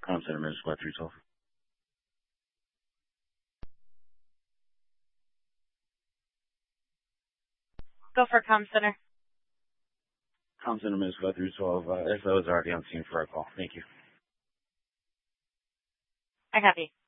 Com Center, Middle Squad 312. Go for Com Center. Com Center, Middle Squad 312. SO is already on scene for our call. Thank you. I copy.